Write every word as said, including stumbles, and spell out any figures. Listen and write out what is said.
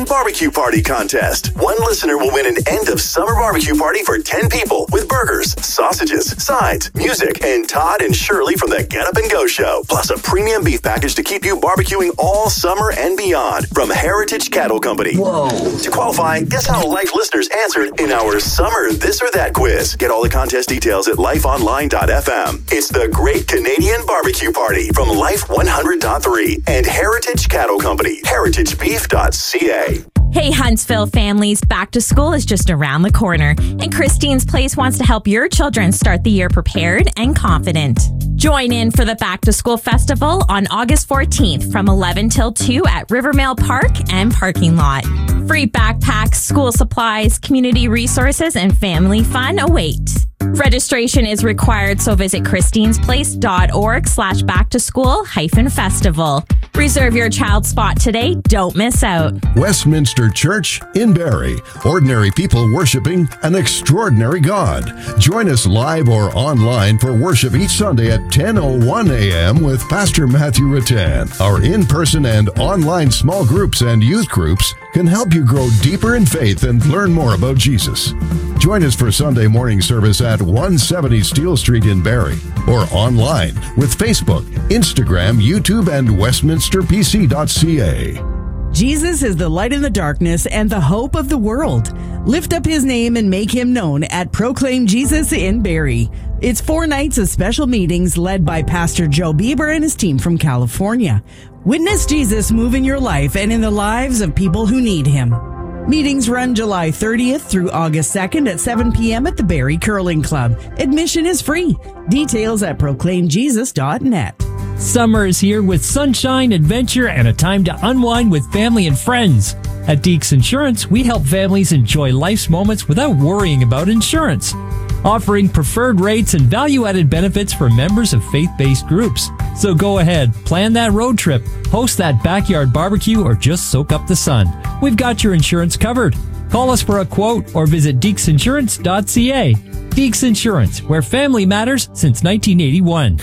Barbecue Party Contest. One listener will win an end of summer barbecue party for ten people with burgers, sausages, sides, music, and Todd and Shirley from the Get Up and Go Show. Plus a premium beef package to keep you barbecuing all summer and beyond from Heritage Cattle Company. Whoa. To qualify, guess how Life listeners answered in our Summer This or That quiz. Get all the contest details at life online dot f m. It's the Great Canadian Barbecue Party from Life one hundred point three and Heritage Cattle Company. heritage beef dot c a. Hey Huntsville families, back to school is just around the corner, and Christine's Place wants to help your children start the year prepared and confident. Join in for the Back to School Festival on August fourteenth from eleven till two at Rivermail Park and Parking Lot. Free backpacks, school supplies, community resources, and family fun await. Registration is required, so visit christinesplace.org slash back to school hyphen festival. Reserve your child spot today. Don't miss out. Westminster Church in Barrie. Ordinary people worshiping an extraordinary God. Join us live or online for worship each Sunday at ten oh one a.m. with Pastor Matthew Rattan. Our in-person and online small groups and youth groups can help you grow deeper in faith and learn more about Jesus. Join us for Sunday morning service at one seventy Steele Street in Barrie or online with Facebook, Instagram, YouTube, and westminster p c dot c a. Jesus is the light in the darkness and the hope of the world. Lift up his name and make him known at Proclaim Jesus in Barrie. It's four nights of special meetings led by Pastor Joe Bieber and his team from California. Witness Jesus move in your life and in the lives of people who need him. Meetings run July thirtieth through August second at seven p.m. at the Barrie Curling Club. Admission is free. Details at proclaim jesus dot net. Summer is here with sunshine, adventure, and a time to unwind with family and friends. At Deeks Insurance, we help families enjoy life's moments without worrying about insurance. Offering preferred rates and value-added benefits for members of faith-based groups. So go ahead, plan that road trip, host that backyard barbecue, or just soak up the sun. We've got your insurance covered. Call us for a quote or visit deeks insurance dot c a. Deeks Insurance, where family matters since nineteen eighty-one.